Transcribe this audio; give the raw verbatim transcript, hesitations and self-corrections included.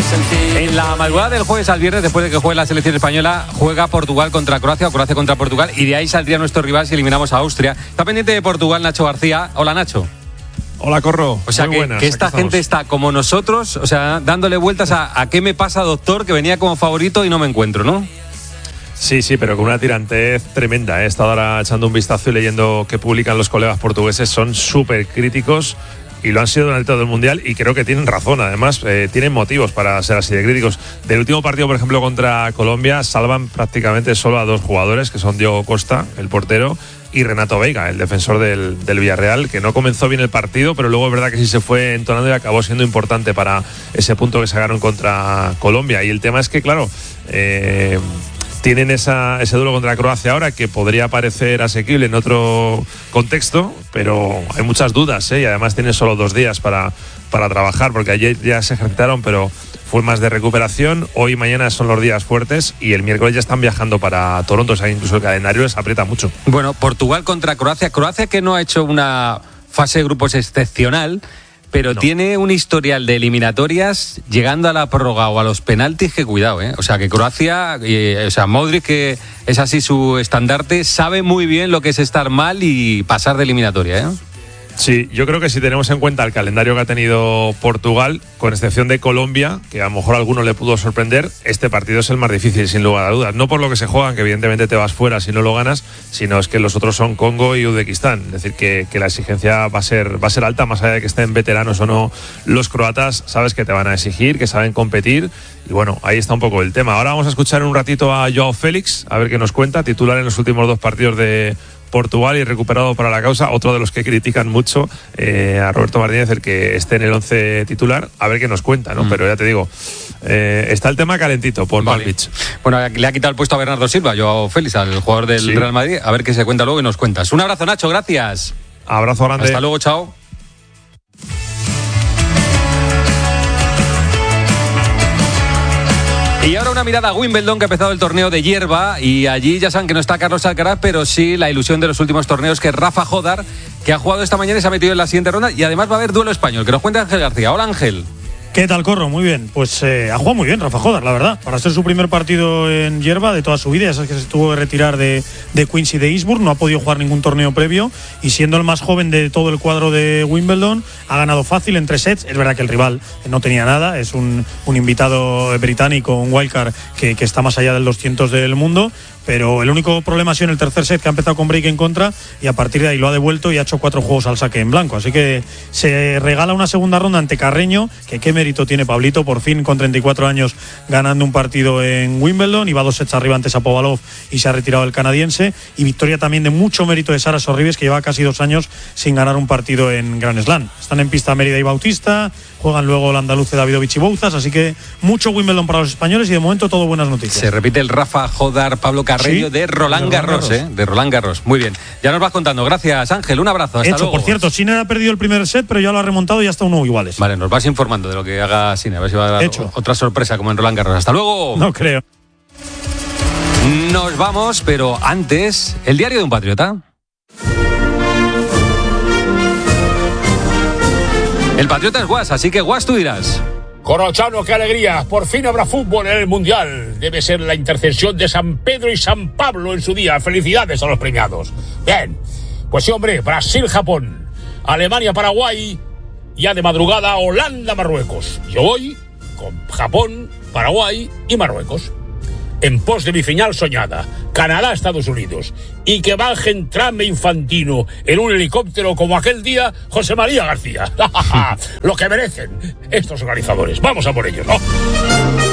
En la madrugada del jueves al viernes, después de que juegue la selección española, juega Portugal contra Croacia o Croacia contra Portugal, y de ahí saldría nuestro rival si eliminamos a Austria. Está pendiente de Portugal Nacho García. Hola, Nacho. Hola, Corro. O sea, Muy que, buenas, que esta gente está como nosotros, o sea, dándole vueltas a, a qué me pasa, doctor, que venía como favorito y no me encuentro, ¿no? Sí, sí, pero con una tirantez tremenda. He estado ahora echando un vistazo y leyendo qué publican los colegas portugueses. Son súper críticos y lo han sido durante todo el Mundial, y creo que tienen razón. Además, eh, tienen motivos para ser así de críticos. Del último partido, por ejemplo, contra Colombia, salvan prácticamente solo a dos jugadores, que son Diogo Costa, el portero, y Renato Veiga, el defensor del, del Villarreal, que no comenzó bien el partido, pero luego es verdad que sí se fue entonando y acabó siendo importante para ese punto que sacaron contra Colombia. Y el tema es que, claro, eh, tienen esa, ese duelo contra Croacia ahora, que podría parecer asequible en otro contexto, pero hay muchas dudas, ¿eh? Y además tienen solo dos días para, para trabajar, porque ayer ya se ejercitaron, pero fue más de recuperación. Hoy y mañana son los días fuertes, y el miércoles ya están viajando para Toronto, o sea, incluso el calendario les aprieta mucho. Bueno, Portugal contra Croacia. Croacia, que no ha hecho una fase de grupos excepcional, pero no. Tiene un historial de eliminatorias llegando a la prórroga o a los penaltis, que cuidado, ¿eh? O sea, que Croacia, eh, o sea, Modric, que es así su estandarte, sabe muy bien lo que es estar mal y pasar de eliminatoria, ¿eh? Sí, yo creo que si tenemos en cuenta el calendario que ha tenido Portugal, con excepción de Colombia, que a lo mejor a alguno le pudo sorprender, este partido es el más difícil, sin lugar a dudas. No por lo que se juegan, que evidentemente te vas fuera si no lo ganas, sino es que los otros son Congo y Uzbekistán. Es decir, que, que la exigencia va a ser, va a ser alta, más allá de que estén veteranos o no los croatas. Sabes que te van a exigir, que saben competir, y bueno, ahí está un poco el tema. Ahora vamos a escuchar un ratito a Joao Félix, a ver qué nos cuenta, titular en los últimos dos partidos de Portugal y recuperado para la causa. Otro de los que critican mucho eh, a Roberto Martínez, el que esté en el once titular, a ver qué nos cuenta, ¿no? Mm. Pero ya te digo, eh, está el tema calentito por vale. Palpich. Bueno, le ha quitado el puesto a Bernardo Silva, Joao Félix, al jugador del sí. Real Madrid. A ver qué se cuenta luego y nos cuentas. Un abrazo, Nacho, gracias. Abrazo grande. Hasta luego, chao. Y ahora una mirada a Wimbledon, que ha empezado el torneo de hierba, y allí ya saben que no está Carlos Alcaraz, pero sí la ilusión de los últimos torneos, que es Rafa Jodar, que ha jugado esta mañana y se ha metido en la siguiente ronda, y además va a haber duelo español, que nos cuenta Ángel García. Hola, Ángel. ¿Qué tal, Corro? Muy bien. Pues eh, ha jugado muy bien Rafa Jodar, la verdad. Para ser su primer partido en hierba de toda su vida, ya sabes que se tuvo que retirar de, de Queens y de Eastbourne, no ha podido jugar ningún torneo previo, y siendo el más joven de todo el cuadro de Wimbledon, ha ganado fácil en tres sets. Es verdad que el rival no tenía nada, es un, un invitado británico, un wildcard que, que está más allá del doscientos del mundo, pero el único problema ha sido en el tercer set, que ha empezado con break en contra, y a partir de ahí lo ha devuelto y ha hecho cuatro juegos al saque en blanco. Así que se regala una segunda ronda ante Carreño, que qué mérito tiene Pablito, por fin con treinta y cuatro años ganando un partido en Wimbledon, y va dos sets arriba ante Shapovalov y se ha retirado el canadiense. Y victoria también de mucho mérito de Sara Sorribes, que lleva casi dos años sin ganar un partido en Grand Slam. Están en pista Mérida y Bautista, juegan luego el andaluce Davidovich y Bouzas, así que mucho Wimbledon para los españoles, y de momento todo buenas noticias. Se repite el Rafa Jodar Pablo Carreño, sí, de Roland Garros, ¿eh? De Roland Garros. Muy bien. Ya nos vas contando. Gracias, Ángel. Un abrazo. Hasta Hecho, luego. Por cierto, Sinner ha perdido el primer set, pero ya lo ha remontado y ya está uno iguales. Vale, nos vas informando de lo que haga Sinner. A ver si va a dar Hecho. otra sorpresa como en Roland Garros. Hasta luego. No creo. Nos vamos, pero antes, el diario de un patriota. El patriota es Guas, así que Guas, tú dirás. Corrochano, qué alegría, por fin habrá fútbol en el Mundial. Debe ser la intercesión de San Pedro y San Pablo en su día. Felicidades a los premiados. Bien, pues sí, hombre, Brasil-Japón, Alemania-Paraguay, ya de madrugada Holanda-Marruecos. Yo voy con Japón, Paraguay y Marruecos. En pos de mi final soñada, Canadá-Estados Unidos, y que bajen Trame Infantino en un helicóptero como aquel día José María García. Lo que merecen estos organizadores. Vamos a por ellos, ¿no?